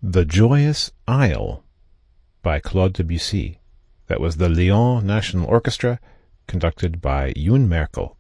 The Joyous Isle by Claude Debussy. That was the Lyon National Orchestra, conducted by Youn Merkel.